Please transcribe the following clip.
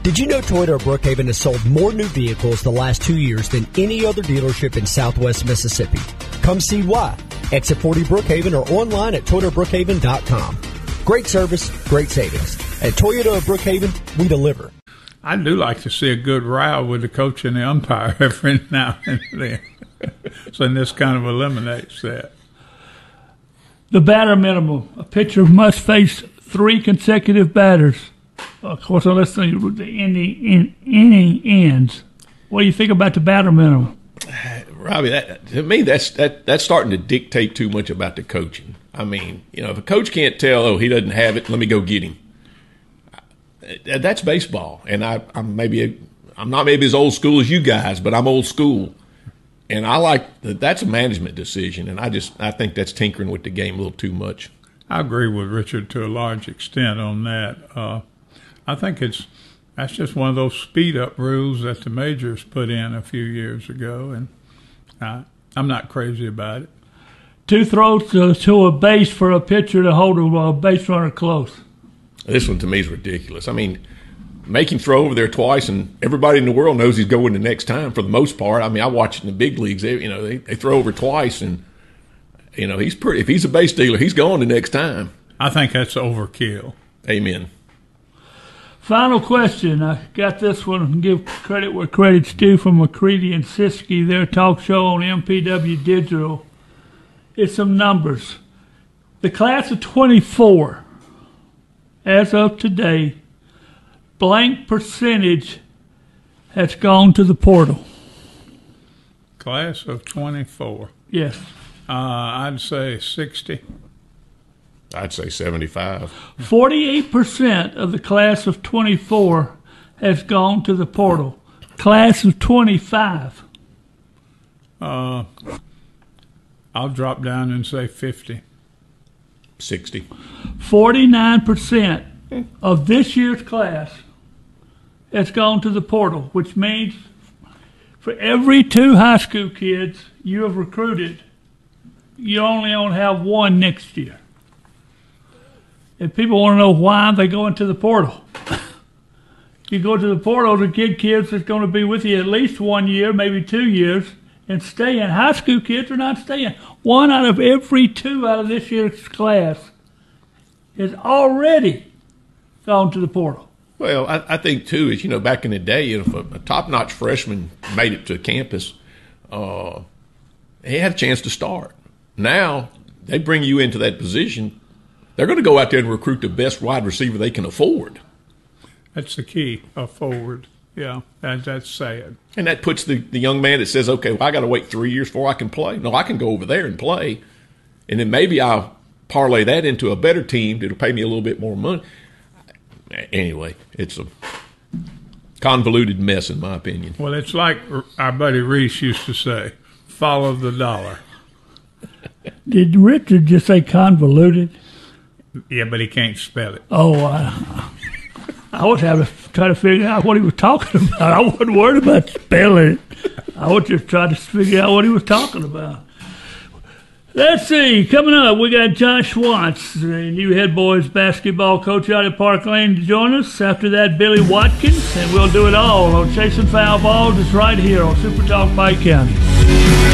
Did you know Toyota of Brookhaven has sold more new vehicles the last 2 years than any other dealership in Southwest Mississippi? Come see why. Exit 40 Brookhaven or online at ToyotaBrookhaven.com. Great service, great savings. At Toyota of Brookhaven, we deliver. I do like to see a good row with the coach and the umpire every now and then. So this kind of eliminates that. The batter minimum. A pitcher must face 3 consecutive batters. Of course, unless the inning ends. What do you think about the batter minimum? Robbie, to me, that's starting to dictate too much about the coaching. I mean, if a coach can't tell, he doesn't have it, let me go get him. That's baseball, and I'm not maybe as old school as you guys, but I'm old school, and I like that. That's a management decision, and I think that's tinkering with the game a little too much. I agree with Richard to a large extent on that. I think that's just one of those speed up rules that the majors put in a few years ago, and I'm not crazy about it. 2 throws to a base for a pitcher to hold a base runner close. This one to me is ridiculous. I mean, make him throw over there twice, and everybody in the world knows he's going the next time for the most part. I mean, I watch it in the big leagues. They throw over twice, and he's pretty. If he's a base stealer, he's going the next time. I think that's overkill. Amen. Final question. I got this one and give credit where credit's due from McCready and Siskey, their talk show on MPW Digital. It's some numbers. The class of 24. As of today, blank percentage has gone to the portal. Class of 24. Yes. I'd say 60. I'd say 75. 48% of the class of 24 has gone to the portal. Class of 25. I'll drop down and say 50. 60. 49% of this year's class has gone to the portal, which means for every 2 high school kids you have recruited, you only have 1 next year. If people want to know why they go into the portal, you go to the portal to get kids that's going to be with you at least 1 year, maybe 2 years, and stay in. High school kids are not staying. 1 out of every 2 out of this year's class has already gone to the portal. Well, I think, too, is, back in the day, if a top-notch freshman made it to campus, he had a chance to start. Now, they bring you into that position, they're going to go out there and recruit the best wide receiver they can afford. That's the key, a forward. Yeah, that's sad. And that puts the young man that says, okay, well, I got to wait 3 years before I can play. No, I can go over there and play, and then maybe I'll parlay that into a better team that'll pay me a little bit more money. Anyway, it's a convoluted mess, in my opinion. Well, it's like our buddy Reese used to say, follow the dollar. Did Richard just say convoluted? Yeah, but he can't spell it. Oh, I was having to try to figure out what he was talking about. I wasn't worried about spelling it. I was just trying to figure out what he was talking about. Let's see. Coming up, we got Josh Watts, the new head boys basketball coach out at Park Lane, to join us. After that, Billy Watkins, and we'll do it all on Chasing Foul Balls. It's right here on Super Talk Pike County.